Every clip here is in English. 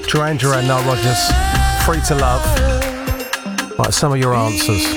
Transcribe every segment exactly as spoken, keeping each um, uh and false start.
Duran Duran, Nile Rodgers, Free to Love. Right, some of your answers.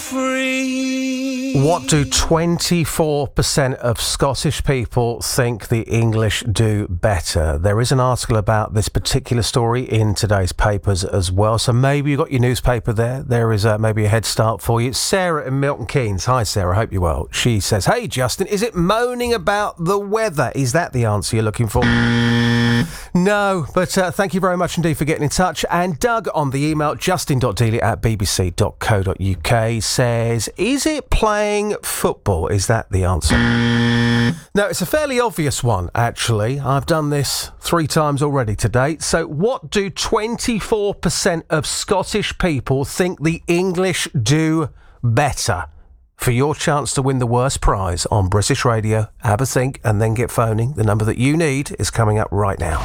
What do twenty-four percent of Scottish people think the English do better? There is an article about this particular story in today's papers as well, so maybe you've got your newspaper there. There is uh, maybe a head start for you. Sarah in Milton Keynes. Hi, Sarah. Hope you're well. She says, hey, Justin, is it moaning about the weather? Is that the answer you're looking for? No, but uh, thank you very much indeed for getting in touch. And Doug on the email, justin.dealey at bbc.co.uk, says, is it playing football? Is that the answer? No, it's a fairly obvious one, actually. I've done this three times already to date. So what do twenty-four percent of Scottish people think the English do better? For your chance to win the worst prize on British Radio, have a think and then get phoning. The number that you need is coming up right now.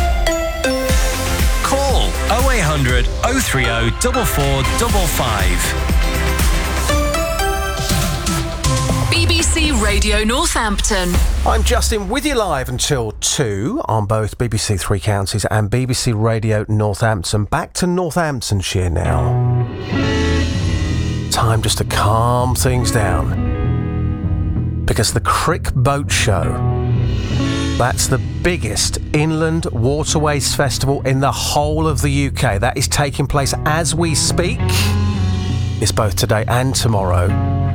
Call oh eight hundred oh three oh four four five five. B B C Radio Northampton. I'm Justin with you live until two on both B B C Three Counties and B B C Radio Northampton. Back to Northamptonshire now. Time just to calm things down, because the Crick Boat Show, that's the biggest inland waterways festival in the whole of the U K. That is taking place as we speak. It's both today and tomorrow.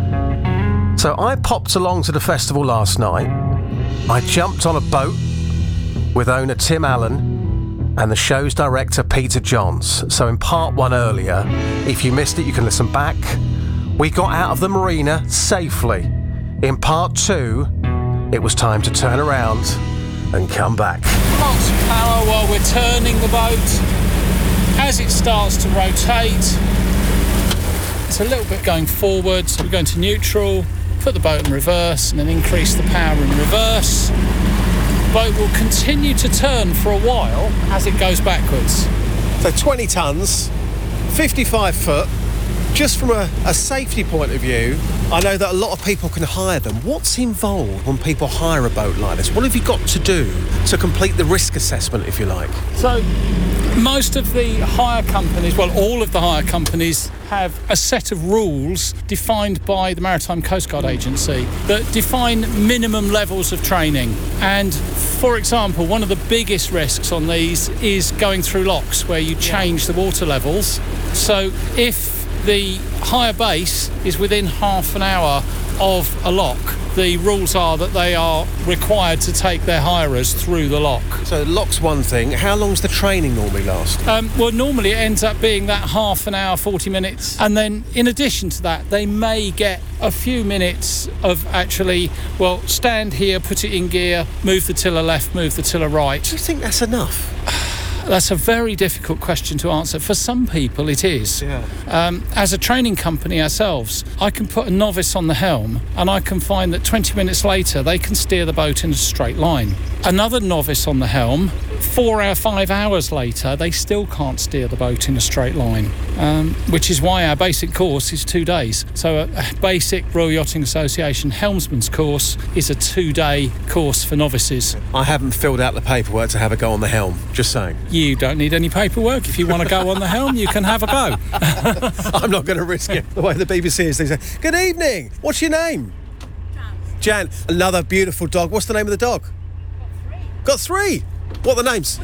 So I popped along to the festival last night. I jumped on a boat with owner Tim Allen and the show's director Peter Johns. So in part one earlier, if you missed it, you can listen back. We got out of the marina safely. In part two, it was time to turn around and come back. Lots of power while we're turning the boat. As it starts to rotate, it's a little bit going forward, so we're going to neutral, put the boat in reverse and then increase the power in reverse. The boat will continue to turn for a while as it goes backwards. So twenty tonnes, fifty-five foot. Just from a, a safety point of view, I know that a lot of people can hire them. What's involved when people hire a boat like this? What have you got to do to complete the risk assessment, if you like? So most of the hire companies, well, all of the hire companies have a set of rules defined by the Maritime Coast Guard Agency that define minimum levels of training. And for example, one of the biggest risks on these is going through locks where you change the water levels. So if the hire base is within half an hour of a lock, the rules are that they are required to take their hirers through the lock. So lock's one thing. How long's the training normally last? Um, well, normally it ends up being that half an hour, forty minutes. And then in addition to that, they may get a few minutes of actually, well, stand here, put it in gear, move the tiller left, move the tiller right. Do you think that's enough? That's a very difficult question to answer. For some people, it is. Yeah. Um, as a training company ourselves, I can put a novice on the helm and I can find that twenty minutes later, they can steer the boat in a straight line. Another novice on the helm, four or five hours later, they still can't steer the boat in a straight line, um, which is why our basic course is two days. So a, a basic Royal Yachting Association helmsman's course is a two-day course for novices. I haven't filled out the paperwork to have a go on the helm, just saying. You don't need any paperwork. If you want to go on the helm, you can have a go. I'm not going to risk it. The way the B B C is, they say, good evening, what's your name? Jan. Jan. Another beautiful dog. What's the name of the dog? Got three. Got three? What are the names?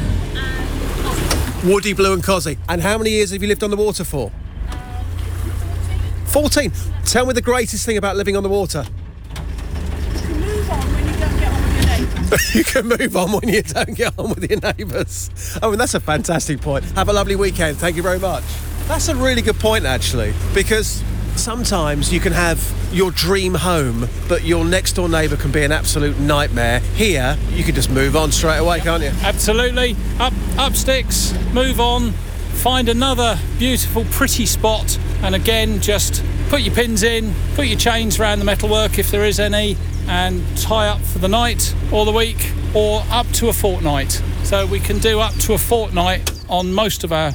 Woody, Blue and Cozzy. And how many years have you lived on the water for? Uh, fourteen. Tell me the greatest thing about living on the water. You can move on when you don't get on with your neighbours. Oh, and that's a fantastic point. Have a lovely weekend. Thank you very much. That's a really good point, actually, because sometimes you can have your dream home, but your next door neighbour can be an absolute nightmare. Here, you can just move on straight away, can't you? Absolutely. Up, up sticks, move on, find another beautiful, pretty spot, and again, just put your pins in, put your chains around the metalwork if there is any, and tie up for the night or the week or up to a fortnight. So we can do up to a fortnight on most of our